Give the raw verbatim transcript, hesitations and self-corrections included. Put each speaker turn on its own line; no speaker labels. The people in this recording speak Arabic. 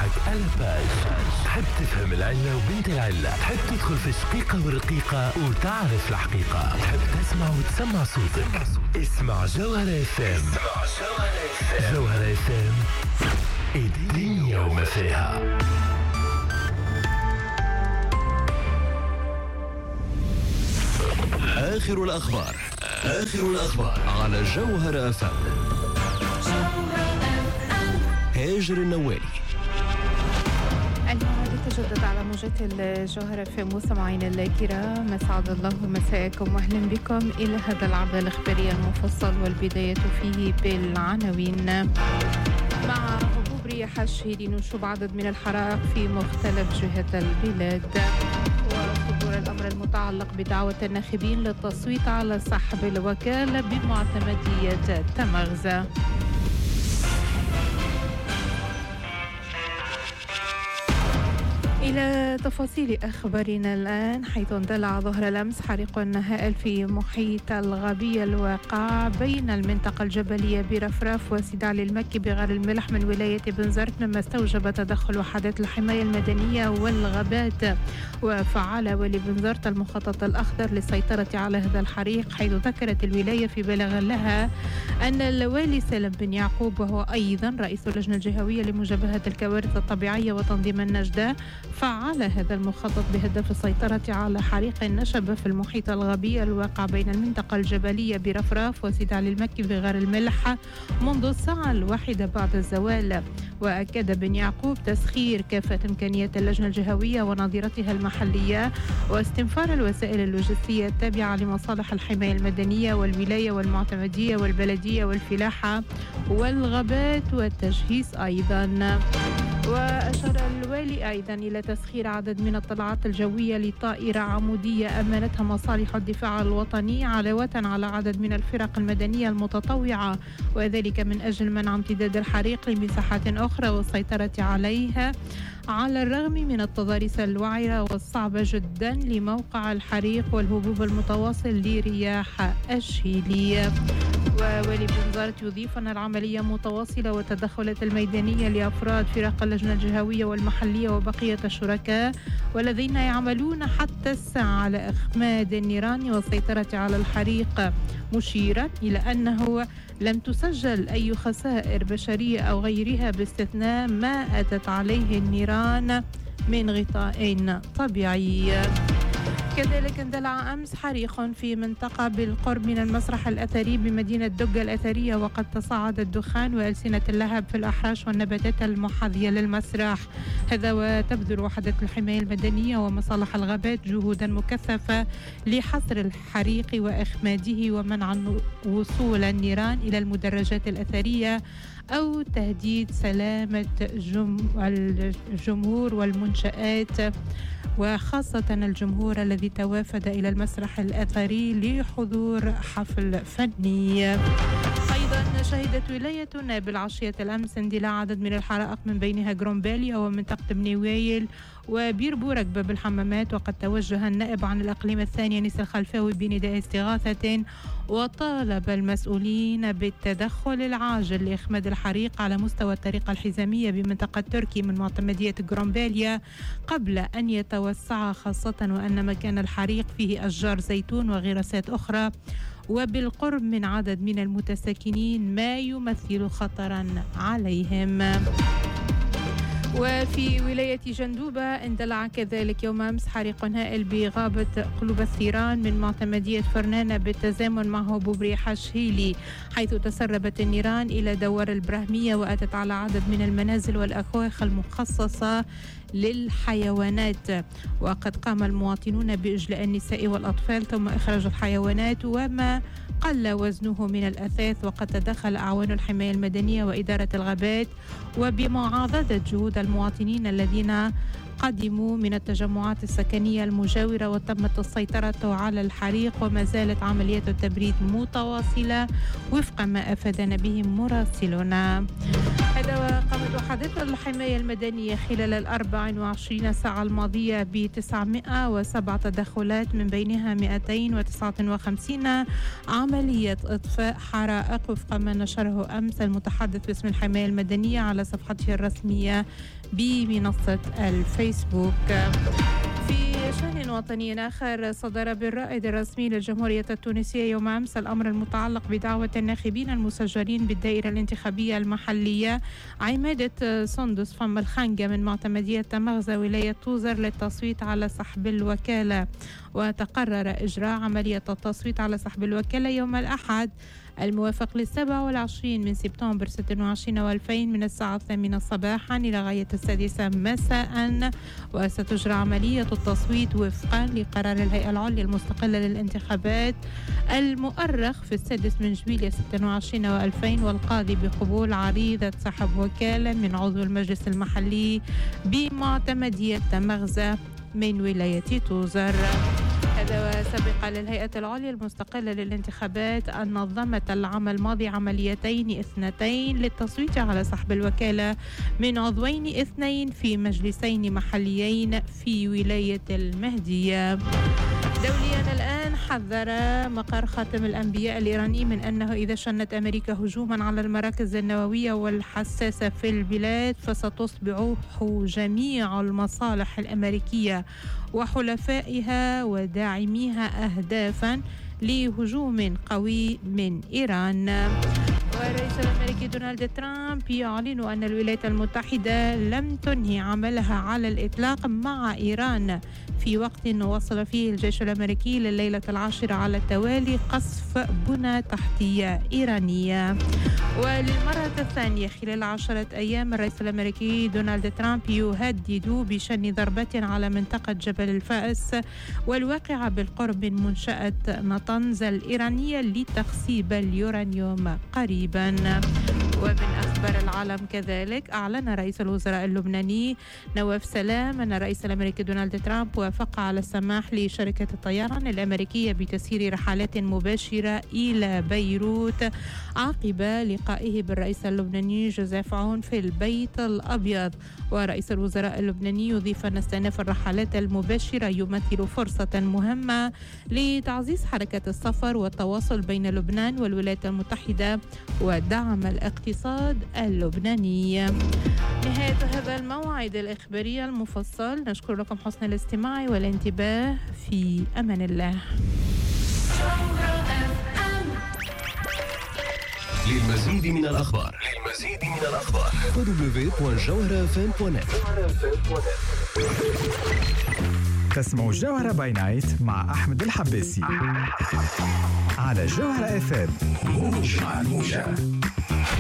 صباحك على باج. تحب تفهم العلة وبنت العلة، تحب تدخل في الشقيقة والرقيقة وتعرف الحقيقة، تحب تسمع وتسمع صوتك. اسمع جوهرة اف ام. جوهرة اف ام، الدنيا وما فيها. آخر الأخبار آخر الأخبار على جوهرة اف ام. هاجر النوالي.
اليوم تجدد على موجات الجوهرة في مستمعينا الكرام، مسعد الله مساءكم واهلا بكم الى هذا العرض الاخباري المفصل، والبداية فيه بالعناوين. مع هبوب رياح الشهيد نشوب عدد من الحرائق في مختلف جهات البلاد، وصدور الامر المتعلق بدعوة الناخبين للتصويت على سحب الوكالة بمعتمدية تمغزة. إلى تفاصيل أخبارنا الآن، حيث اندلع ظهر الأمس حريق هائل في محيط الغابية الواقع بين المنطقة الجبلية برفرف وسيدي علي المكي بغار الملح من ولاية بنزرت، مما استوجب تدخل وحدات الحماية المدنية والغابات. وفعل والي بنزرت المخطط الأخضر للسيطرة على هذا الحريق، حيث ذكرت الولاية في بلاغ لها أن الوالي سالم بن يعقوب، وهو أيضا رئيس اللجنة الجهوية لمجابهة الكوارث الطبيعية وتنظيم النجدة، فعل هذا المخطط بهدف السيطرة على حريق نشب في المحيط الغابي الواقع بين المنطقة الجبلية برفراف وسيدي علي المكي بغار الملح منذ الساعة الواحدة بعد الزوال. وأكد بن يعقوب تسخير كافة إمكانيات اللجنة الجهوية ونظيرتها المحلية، واستنفار الوسائل اللوجستية التابعة لمصالح الحماية المدنية والولاية والمعتمدية والبلدية والفلاحة والغابات والتجهيز أيضا. وأشار الوالي أيضا إلى تسخير عدد من الطلعات الجوية لطائرة عمودية أمنتها مصالح الدفاع الوطني علاوة على عدد من الفرق المدنية المتطوعة، وذلك من أجل منع امتداد الحريق لمساحات أخرى والسيطرة عليها، على الرغم من التضاريس الوعرة والصعبة جدا لموقع الحريق والهبوب المتواصل لرياح الشيلي. ووالي بنزرت يضيف أن العملية متواصلة، والتدخلات الميدانية لأفراد فرق اللجنة الجهوية والمحلية وبقية الشركاء والذين يعملون حتى الساعة على إخماد النيران والسيطرة على الحريق، مشيرا إلى أنه لم تسجل أي خسائر بشرية أو غيرها باستثناء ما أتت عليه النيران من غطاء طبيعي. كذلك اندلع أمس حريق في منطقة بالقرب من المسرح الأثري بمدينة دقة الأثرية، وقد تصاعد الدخان وألسنة اللهب في الأحراش والنباتات المحاذية للمسرح. هذا وتبذل وحدة الحماية المدنية ومصالح الغابات جهودا مكثفة لحصر الحريق وإخماده ومنع وصول النيران إلى المدرجات الأثرية أو تهديد سلامة الجمهور والمنشآت، وخاصة الجمهور الذي توافد إلى المسرح الأثري لحضور حفل فني. أيضا شهدت ولاية نابل عشية الأمس اندلاع عدد من الحرائق من بينها جرومباليا ومنطقة بني ويل وبير بورك باب الحمامات. وقد توجه النائب عن الأقليم الثاني أنيس الخلفاوي بنداء استغاثة، وطالب المسؤولين بالتدخل العاجل لإخماد الحريق على مستوى الطريقة الحزامية بمنطقة تركي من معتمدية جرومباليا قبل أن يتوسع، خاصة وأن مكان الحريق فيه أشجار زيتون وغراسات أخرى وبالقرب من عدد من المتساكنين ما يمثل خطرا عليهم. وفي ولاية جندوبة اندلع كذلك يوم أمس حريق هائل بغابة قلوب الثيران من معتمدية فرنانة بالتزامن مع هبوب رياح الشهيلي، حيث تسربت النيران إلى دوار البراهمية وأتت على عدد من المنازل والأكواخ المخصصة للحيوانات. وقد قام المواطنون بإجلاء النساء والأطفال ثم إخراج الحيوانات وما قل وزنه من الأثاث. وقد تدخل أعوان الحماية المدنية وإدارة الغابات وبمعاضدة جهود المواطنين الذين قدموا من التجمعات السكنية المجاورة، وتمت السيطرة على الحريق وما زالت عمليات التبريد متواصلة وفق ما أفادنا به مراسلنا. هذا وقامت شهدت الحماية المدنية خلال الأربع وعشرين ساعة الماضية بتسعمائة وسبعة تدخلات، من بينها مئتين وتسعة وخمسين عملية إطفاء حرائق وفق ما نشره أمس المتحدث باسم الحماية المدنية على صفحته الرسمية بمنصة الفيسبوك. في شأن وطني آخر، صدر بالرائد الرسمي للجمهورية التونسية يوم أمس الأمر المتعلق بدعوة الناخبين المسجلين بالدائرة الانتخابية المحلية عمادة سندس فم الخنجة من معتمدية تمغزة ولاية توزر للتصويت على سحب الوكالة، وتقرر إجراء عملية التصويت على سحب الوكالة يوم الأحد الموافق للسابع والعشرين من سبتمبر ستة وعشرين والفين من الساعة الثامنة صباحا إلى غاية السادسة مساء، وستجرى عملية التصويت وفقا لقرار الهيئة العليا المستقلة للانتخابات المؤرخ في السادس من جويلية ستة وعشرين والفين، والقاضي بقبول عريضة سحب وكالة من عضو المجلس المحلي بمعتمدية تمغزة من ولاية توزر. هذا وسبق للهيئة العليا المستقلة للانتخابات أن نظمت العام الماضي عمليتين اثنتين للتصويت على سحب الوكالة من عضوين اثنين في مجلسين محليين في ولاية المهدية. دوليا الآن، حذر مقر خاتم الأنبياء الإيراني من أنه إذا شنت أمريكا هجوما على المراكز النووية والحساسة في البلاد فستصبح جميع المصالح الأمريكية وحلفائها وداعميها أهدافا لهجوم قوي من إيران. والرئيس الأمريكي دونالد ترامب يعلن أن الولايات المتحدة لم تنهي عملها على الإطلاق مع إيران في وقت وصل فيه الجيش الأمريكي لليلة العاشرة على التوالي قصف بنى تحتية إيرانية. وللمرة الثانية خلال عشرة أيام، الرئيس الأمريكي دونالد ترامب يهدد بشن ضربة على منطقة جبل الفأس والواقعة بالقرب من منشأة نطنز الإيرانية لتخصيب اليورانيوم قريبا. ومن أخبار العالم كذلك، أعلن رئيس الوزراء اللبناني نواف سلام أن الرئيس الأمريكي دونالد ترامب وافق على السماح لشركة الطيران الأمريكية بتسيير رحلات مباشرة إلى بيروت عقب لقائه بالرئيس اللبناني جوزيف عون في البيت الأبيض. ورئيس الوزراء اللبناني يضيف أن استئناف الرحلات المباشرة يمثل فرصة مهمة لتعزيز حركة السفر والتواصل بين لبنان والولايات المتحدة ودعم الاقتصاد اللبناني. نهاية هذا الموعد الإخباري المفصل، نشكر لكم حسن الاستماع والانتباه. في أمان الله.
للمزيد من الأخبار للمزيد من الأخبار دبليو دوت جوهرة اف ام دوت نت.
تسمعوا الجوهرة باي نايت مع أحمد الحباسي على جوهرة اف ام. موجة موجة